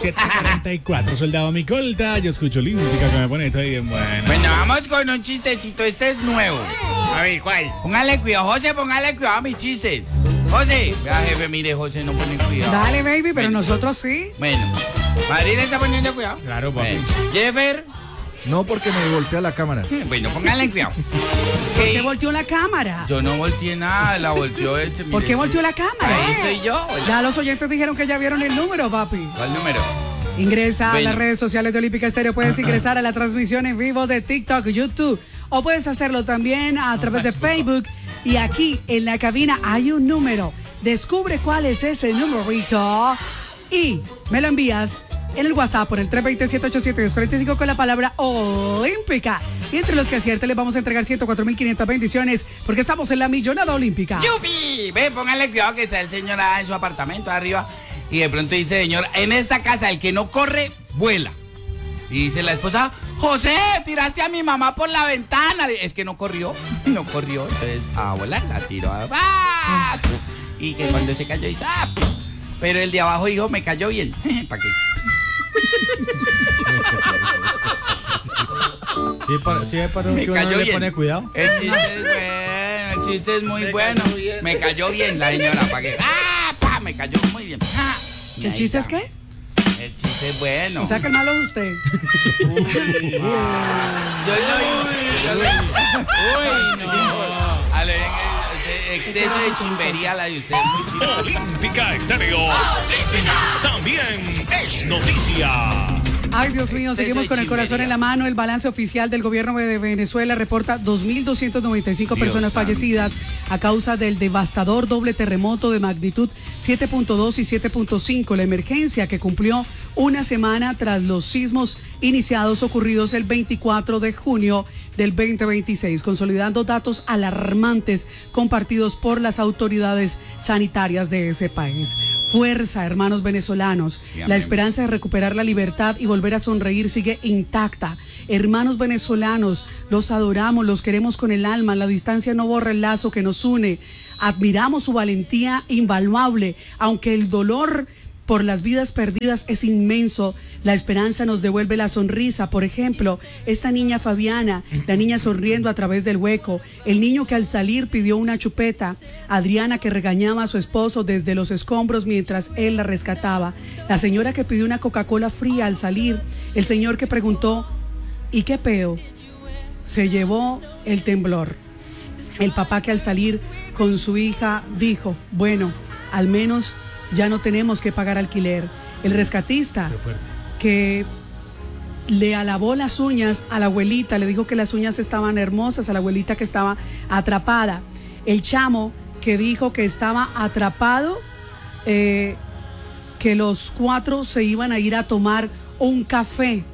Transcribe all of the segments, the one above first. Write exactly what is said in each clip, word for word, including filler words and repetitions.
siete cuarenta y cuatro, soldado Micolta. Yo escucho Olímpica que me pone esto bien bueno. Bueno, vamos con un chistecito. Este es nuevo. A ver, ¿cuál? Póngale cuidado, José, póngale cuidado a mis chistes. José, vea, jefe, mire, José no pone cuidado. Dale, baby, pero Bueno. nosotros sí. Bueno, Madrid le está poniendo cuidado. Claro, papi. Bueno. Jeffer, No, porque me voltea la cámara. bueno, póngale cuidado. ¿Por qué Que volteó la cámara? yo no volteé nada, la volteó este. ¿Por mire, qué sí. volteó la cámara? Ahí estoy yo. Ya los oyentes dijeron que ya vieron el número, papi. ¿Cuál número? Ingresa Bueno. a las redes sociales de Olímpica Estéreo. Puedes ingresar a la transmisión en vivo de TikTok, YouTube. O puedes hacerlo también a través de Facebook. Y aquí en la cabina hay un número. Descubre cuál es ese numerito y me lo envías en el WhatsApp por el tres dos cero, siete ocho siete, dos cuatro cinco con la palabra Olímpica. Y entre los que acierten les vamos a entregar ciento cuatro mil quinientas bendiciones porque estamos en la Millonada Olímpica. ¡Yupi! Ve, póngale cuidado que está el señor allá en su apartamento arriba y de pronto dice, señor, en esta casa el que no corre, vuela. Y dice la esposa, José, tiraste a mi mamá por la ventana. Es que no corrió, no corrió, entonces a volar la tiró. ¡Ah! Y que cuando se cayó dice, ¡ah! Pero el de abajo dijo, me cayó bien. ¿Para qué? Sí, para, sí, para Me que uno cayó no le bien. pone cuidado. El chiste es bueno, el chiste es muy Me bueno. cayó bien. Me cayó bien la señora, ¿para qué? ¡Ah! Pa, me cayó muy bien. ¡Ah! Y ¿El ahí chiste es está. qué? El chiste es bueno. O sea que el malo es usted. Yo soy. Yo soy. Uy, no. Ale, venga, ese exceso de chimbería la de usted es muy chimbería. Olímpica Estéreo. También es noticia. Ay, Dios mío, seguimos con el corazón en la mano. El balance oficial del gobierno de Venezuela reporta dos mil doscientas noventa y cinco Dios personas santo. fallecidas a causa del devastador doble terremoto de magnitud siete punto dos y siete punto cinco. La emergencia que cumplió una semana tras los sismos iniciados ocurridos el veinticuatro de junio del veinte veintiséis, consolidando datos alarmantes compartidos por las autoridades sanitarias de ese país. Fuerza, hermanos venezolanos. Sí, amén. La esperanza de recuperar la libertad y volver a sonreír sigue intacta. Hermanos venezolanos, los adoramos, los queremos con el alma. La distancia no borra el lazo que nos une. Admiramos su valentía invaluable, aunque el dolor por las vidas perdidas es inmenso. La esperanza nos devuelve la sonrisa. Por ejemplo, esta niña Fabiana, la niña sonriendo a través del hueco, el niño que al salir pidió una chupeta, Adriana que regañaba a su esposo desde los escombros mientras él la rescataba, la señora que pidió una Coca-Cola fría al salir, el señor que preguntó, ¿y qué peo? Se llevó el temblor. El papá que al salir con su hija dijo, bueno, al menos ya no tenemos que pagar alquiler. El rescatista que le alabó las uñas a la abuelita, le dijo que las uñas estaban hermosas a la abuelita que estaba atrapada. El chamo que dijo que estaba atrapado, eh, que los cuatro se iban a ir a tomar un café.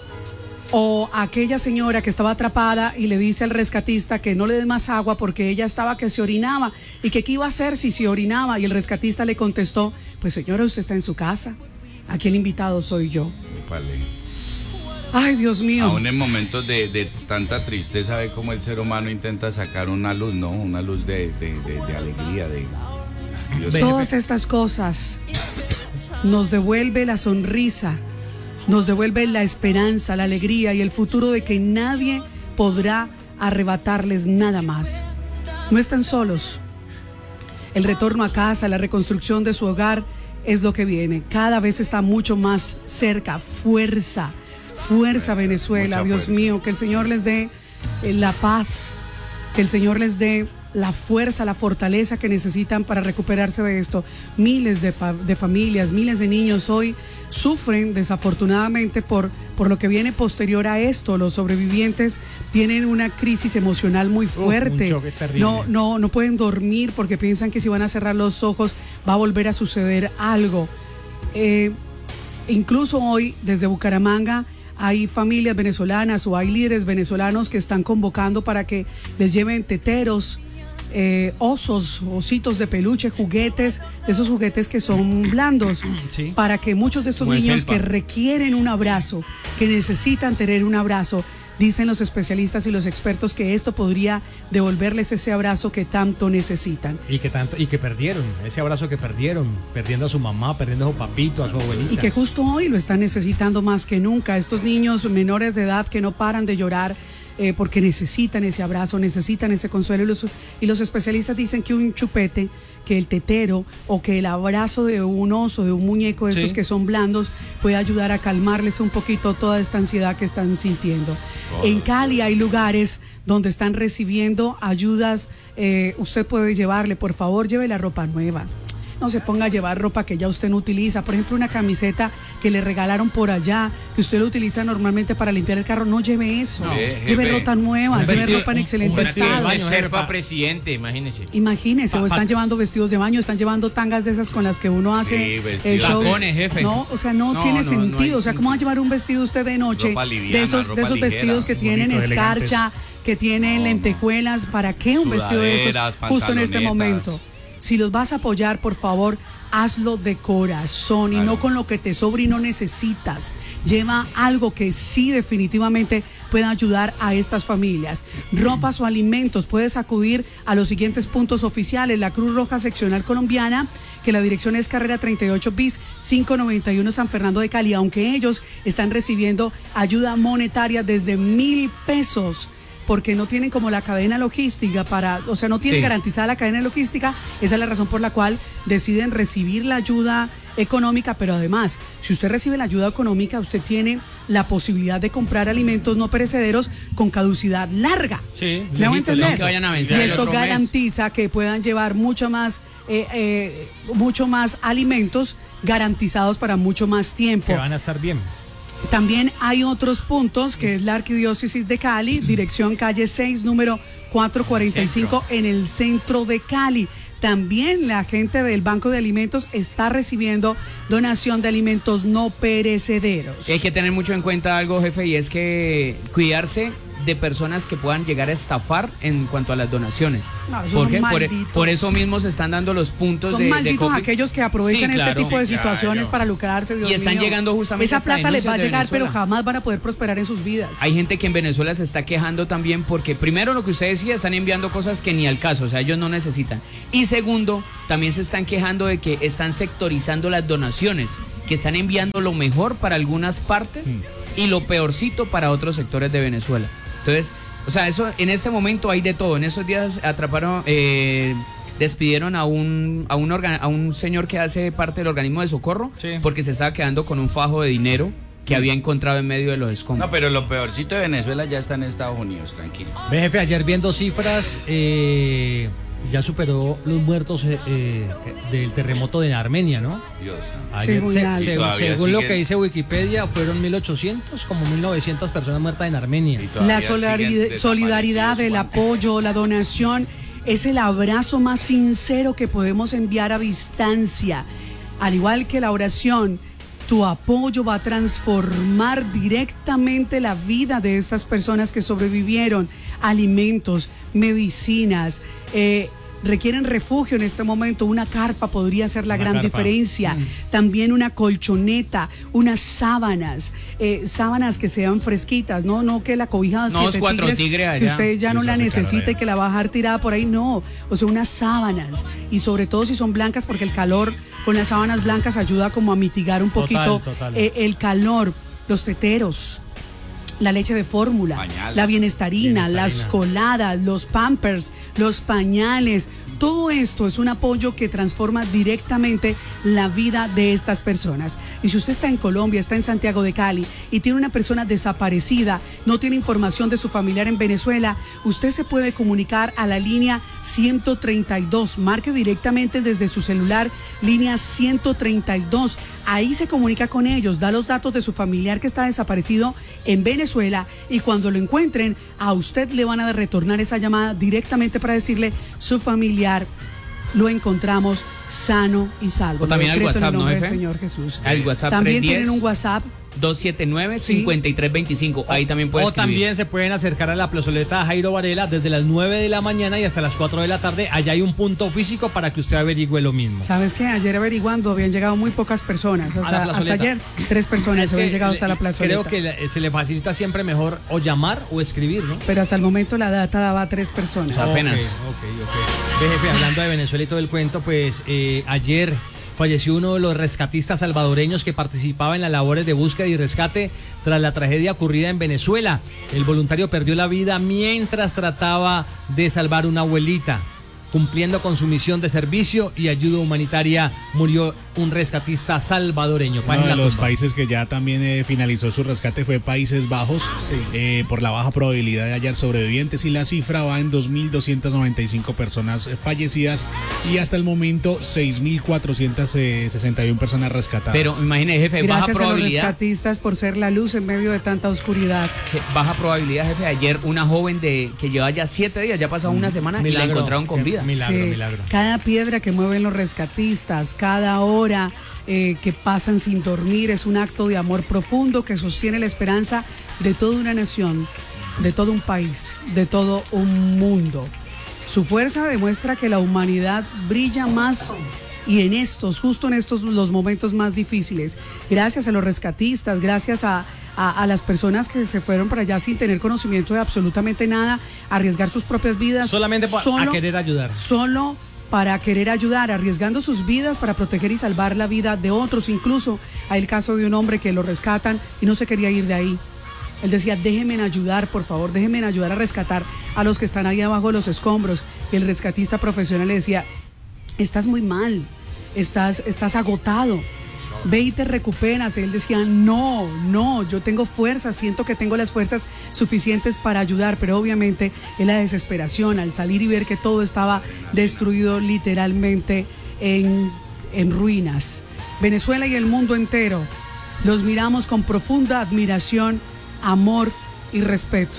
O aquella señora que estaba atrapada y le dice al rescatista que no le dé más agua porque ella estaba que se orinaba y que qué iba a hacer si se orinaba, y el rescatista le contestó, pues señora, usted está en su casa, aquí el invitado soy yo. Vale. Ay, Dios mío. Aún en momentos de, de tanta tristeza ve cómo el ser humano intenta sacar una luz, ¿no? Una luz de, de, de, de alegría, de Dios. Todas estas cosas nos devuelve la sonrisa, nos devuelve la esperanza, la alegría y el futuro de que nadie podrá arrebatarles nada más. No están solos. El retorno a casa, la reconstrucción de su hogar es lo que viene. Cada vez está mucho más cerca. Fuerza, fuerza Venezuela. Mucha Dios fuerza. mío, que el Señor les dé eh, la paz, que el Señor les dé la fuerza, la fortaleza que necesitan para recuperarse de esto. Miles de, pa- de familias, miles de niños hoy sufren desafortunadamente por, por lo que viene posterior a esto. Los sobrevivientes tienen una crisis emocional muy fuerte. un choque terrible. No, no, no pueden dormir porque piensan que si van a cerrar los ojos va a volver a suceder algo. Eh, incluso hoy, desde Bucaramanga, hay familias venezolanas o hay líderes venezolanos que están convocando para que les lleven teteros, eh, osos, ositos de peluche, juguetes, esos juguetes que son blandos, Sí. para que muchos de estos Como el niños felpa. que requieren un abrazo, que necesitan tener un abrazo, Dicen los especialistas y los expertos que esto podría devolverles ese abrazo que tanto necesitan. Y que tanto y que perdieron, ese abrazo que perdieron, perdiendo a su mamá, perdiendo a su papito, a su abuelita. Y que justo hoy lo están necesitando más que nunca. Estos niños menores de edad que no paran de llorar eh, porque necesitan ese abrazo, necesitan ese consuelo. Y los, y los especialistas dicen que un chupete, que el tetero o que el abrazo de un oso, de un muñeco de esos Sí. que son blandos, puede ayudar a calmarles un poquito toda esta ansiedad que están sintiendo. Oh. En Cali hay lugares donde están recibiendo ayudas. Eh, usted puede llevarle, por favor, lleve la ropa nueva. No se ponga a llevar ropa que ya usted no utiliza. Por ejemplo, una camiseta que le regalaron por allá, que usted lo utiliza normalmente para limpiar el carro. No lleve eso. No. Lleve ropa nueva, Un lleve vestido- ropa en un- excelente un vestido de estado. baño, ser jefe, para pa- presidente, imagínese. Imagínese, Pa- o están pa- llevando vestidos de baño, están llevando tangas de esas con las que uno hace Sí, eh, vestidos. shows. Tacones, jefe. No, o sea, no, No, tiene no, no sentido. hay O sea, ¿cómo va a llevar un vestido usted de noche Ropa liviana, de esos, ropa de esos ligera, vestidos que tienen bonitos, escarcha, que tienen No, lentejuelas? ¿Para qué un vestido de esos Sudaderas, justo en este pantalonetas. momento? Si los vas a apoyar, por favor, hazlo de corazón y Claro. no con lo que te sobra y no necesitas. Lleva algo que sí definitivamente pueda ayudar a estas familias. Ropas o alimentos, puedes acudir a los siguientes puntos oficiales. La Cruz Roja Seccional Colombiana, que la dirección es Carrera treinta y ocho bis quinientos noventa y uno San Fernando de Cali, aunque ellos están recibiendo ayuda monetaria desde mil pesos. Porque no tienen como la cadena logística para, o sea, no tienen Sí. garantizada la cadena logística. Esa es la razón por la cual deciden recibir la ayuda económica, pero además, si usted recibe la ayuda económica, usted tiene la posibilidad de comprar alimentos no perecederos con caducidad larga. Sí, ¿Me hago lejitos, entender? no que vayan a Y vencer el esto otro mes. garantiza que puedan llevar mucho más, eh, eh, mucho más alimentos garantizados para mucho más tiempo. que van a estar bien. También hay otros puntos, que es la Arquidiócesis de Cali, dirección calle seis, número cuatrocientos cuarenta y cinco, en el centro de Cali. También la gente del Banco de Alimentos está recibiendo donación de alimentos no perecederos. Hay que tener mucho en cuenta algo, jefe, y es que cuidarse de personas que puedan llegar a estafar en cuanto a las donaciones. No, esos ¿Por son qué? Por, malditos. por eso mismo se están dando los puntos Son de, de malditos copy. aquellos que aprovechan Sí, claro. este tipo de Sí, situaciones claro. para lucrarse, Dios Y están mío. llegando justamente Esa hasta plata les va a denuncias de llegar, pero Venezuela. jamás van a poder prosperar en sus vidas. Hay gente que en Venezuela se está quejando también porque primero lo que usted decía, están enviando cosas que ni al caso, o sea, ellos no necesitan. Y segundo, también se están quejando de que están sectorizando las donaciones, que están enviando lo mejor para algunas partes y lo peorcito para otros sectores de Venezuela. Entonces, o sea, eso en este momento hay de todo. En esos días atraparon, eh, despidieron a un a un, orga- a un señor que hace parte del organismo de socorro Sí. porque se estaba quedando con un fajo de dinero que había encontrado en medio de los escombros. No, pero lo peorcito de Venezuela ya está en Estados Unidos, tranquilo. Ve, jefe, ayer viendo cifras, eh, ya superó los muertos eh, eh, del terremoto de Armenia, ¿no? Dios. Ayer, muy se- alto. se- Y todavía según lo siguen- que dice Wikipedia, fueron mil ochocientos, como mil novecientas personas muertas en Armenia. Y todavía La siguen solidaridad, solidaridad, el desaparecidos, apoyo, la donación es el abrazo más sincero que podemos enviar a distancia. Al igual que la oración, tu apoyo va a transformar directamente la vida de estas personas que sobrevivieron. Alimentos, medicinas, eh, requieren refugio en este momento. Una carpa podría ser la Una gran carpa. diferencia. También una colchoneta, unas sábanas, eh, sábanas que sean fresquitas, no, no que la cobija de No, siete es cuatro tigres, tigre que allá. usted ya no Eso la hace necesita calor, y que la va a dejar tirada por ahí, no. O sea, unas sábanas, y sobre todo si son blancas, porque el calor con las sábanas blancas ayuda como a mitigar un Total, poquito total. eh, el calor. Los teteros, la leche de fórmula, Pañales. la bienestarina, Bienestarina. las coladas, los pampers, los pañales. Todo esto es un apoyo que transforma directamente la vida de estas personas. Y si usted está en Colombia, está en Santiago de Cali y tiene una persona desaparecida, no tiene información de su familiar en Venezuela, usted se puede comunicar a la línea ciento treinta y dos. Marque directamente desde su celular, línea ciento treinta y dos. Ahí se comunica con ellos, da los datos de su familiar que está desaparecido en Venezuela, y cuando lo encuentren, a usted le van a retornar esa llamada directamente para decirle: su familiar lo encontramos sano y salvo. O también Lo al decreto en WhatsApp, el nombre ¿no, del jefe? Señor Jesús. Al WhatsApp También tres diez, tienen un WhatsApp. dos siete nueve, cinco tres dos cinco. Ahí también puede O escribir. también se pueden acercar a la plazoleta Jairo Varela desde las nueve de la mañana y hasta las cuatro de la tarde. Allá hay un punto físico para que usted averigüe lo mismo. ¿Sabes qué? Ayer averiguando habían llegado muy pocas personas. A la Hasta, hasta plazoleta. ayer, tres personas Es se habían que llegado le- hasta la plazoleta. Creo que le- se le facilita siempre mejor o llamar o escribir, ¿no? Pero hasta el momento la data daba a tres personas. O sea, apenas. Ok, ok, ok. Ve, jefe, hablando de Venezuela y todo el cuento, pues eh, ayer falleció uno de los rescatistas salvadoreños que participaba en las labores de búsqueda y rescate tras la tragedia ocurrida en Venezuela. El voluntario perdió la vida mientras trataba de salvar una abuelita. Cumpliendo con su misión de servicio y ayuda humanitaria, murió un rescatista salvadoreño. Uno Página de los tumba. países que ya también eh, finalizó su rescate fue Países Bajos, eh, por la baja probabilidad de hallar sobrevivientes, y la cifra va en dos mil doscientas noventa y cinco personas eh, fallecidas y hasta el momento seis mil cuatrocientas sesenta y una personas rescatadas. Pero imagínese, jefe, baja Gracias a los probabilidad. rescatistas por ser la luz en medio de tanta oscuridad. Je- Baja probabilidad, jefe. Ayer una joven de que lleva ya siete días, ya ha pasado una semana y la Milagro, encontraron con qué vida. Milagro, Sí, milagro. Cada piedra que mueven los rescatistas, cada hora eh, que pasan sin dormir es un acto de amor profundo que sostiene la esperanza de toda una nación, de todo un país, de todo un mundo. Su fuerza demuestra que la humanidad brilla más y en estos, justo en estos los momentos más difíciles, gracias a los rescatistas, gracias a, a, a las personas que se fueron para allá sin tener conocimiento de absolutamente nada, arriesgar sus propias vidas. Solamente pa- a solo- querer ayudar. Solo para querer ayudar, arriesgando sus vidas para proteger y salvar la vida de otros. Incluso hay el caso de un hombre que lo rescatan y no se quería ir de ahí. Él decía, déjenme ayudar, por favor, déjenme ayudar a rescatar a los que están ahí abajo de los escombros. Y el rescatista profesional le decía, estás muy mal, estás, estás agotado, ve y te recuperas. Y él decía, no, no, yo tengo fuerzas, siento que tengo las fuerzas suficientes para ayudar, pero obviamente en la desesperación, al salir y ver que todo estaba destruido literalmente en, en ruinas. Venezuela y el mundo entero los miramos con profunda admiración, amor y respeto.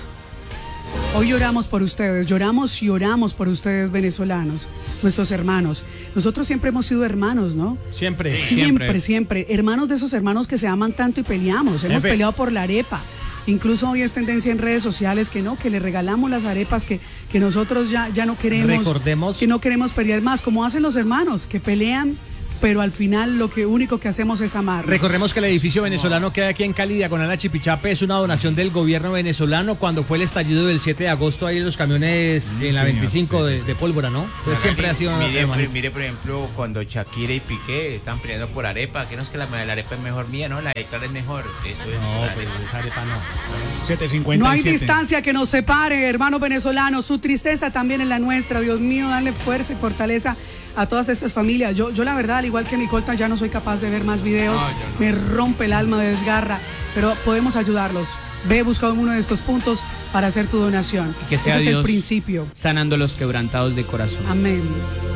Hoy lloramos por ustedes, lloramos y oramos por ustedes, venezolanos, nuestros hermanos. Nosotros siempre hemos sido hermanos, ¿no? Siempre. Siempre, siempre. Hermanos de esos hermanos que se aman tanto y peleamos. Hemos Jefe. peleado por la arepa. Incluso hoy es tendencia en redes sociales que no, que le regalamos las arepas, que, que nosotros ya, ya no queremos. Recordemos- Que no queremos pelear más, como hacen los hermanos, que pelean, pero al final lo que único que hacemos es amar. Recordemos que el edificio venezolano que hay aquí en Cali, diagonal a Chipichape, es una donación del gobierno venezolano cuando fue el estallido del siete de agosto ahí en los camiones en la señor, veinticinco sí, de, sí, sí. de pólvora, ¿no? Entonces siempre ha sido mire, hermanito. mire, por ejemplo, cuando Shakira y Piqué están peleando por arepa, que no es que la, la arepa es mejor mía, no, la de Clara es mejor. Esto es No, por pues arepa. esa arepa no. siete cincuenta y No hay siete. distancia que nos separe, hermanos venezolanos. Su tristeza también es la nuestra. Dios mío, darle fuerza y fortaleza a todas estas familias. Yo, yo la verdad, al igual que Nicolta, ya no soy capaz de ver más videos. No, yo no. Me rompe el alma, me desgarra. Pero podemos ayudarlos. Ve, busca uno de estos puntos para hacer tu donación. Que sea Ese es Dios el principio. sanando los quebrantados de corazón. Amén.